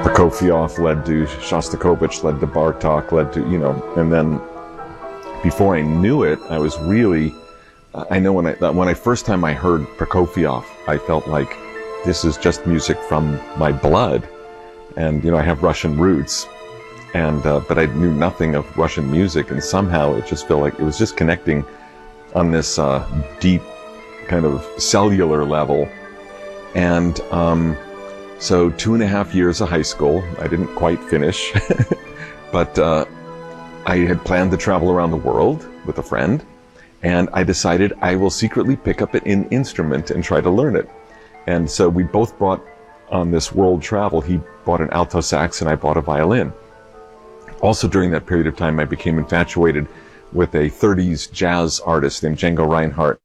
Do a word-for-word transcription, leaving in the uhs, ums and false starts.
Prokofiev led to Shostakovich, led to Bartok, led to, you know, and then before I knew it, I was really, I know when I, when I first time I heard Prokofiev, I felt like this is just music from my blood. And, you know, I have Russian roots, and, uh, but I knew nothing of Russian music, and somehow it just felt like it was just connecting on this uh, deep kind of cellular level. And um, so two and a half years of high school, I didn't quite finish, but uh, I had planned to travel around the world with a friend, and I decided I will secretly pick up an instrument and try to learn it. And so we both brought on this world travel. He bought an alto sax and I bought a violin. Also during that period of time, I became infatuated with a thirties jazz artist named Django Reinhardt.